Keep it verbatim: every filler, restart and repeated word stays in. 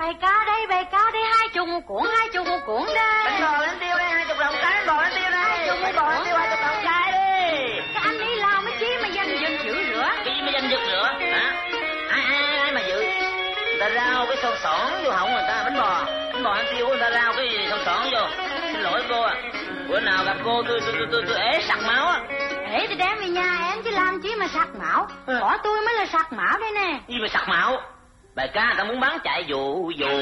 Bày cá đây, bày cá đây, hai chục một cuộn, hai chục một cuộn đây. Bánh bò bánh tiêu đây, hai chục đồng cái, bánh bò bánh tiêu đây. Hai chục bánh bò bánh tiêu, hai chục đồng cái đi. Cái anh ấy lao mới chí mà danh dân giữ rửa. Cái gì mà danh dự nữa hả? Ai ai ai mà giữ? Người ta rao cái son sỏn vô họng người ta, bánh bò bánh bò bánh tiêu người ta rao cái gì son sỏn vô. Xin lỗi cô à, bữa nào gặp cô tôi tôi tôi tôi, tôi ế sặc máu á. Ế thì đem về nhà em chứ làm chí mà sặc mão. Có tôi mới là sặc mão đây nè. Gì mà sặc mạo? Bài ca người ta muốn bán chạy vụ vụ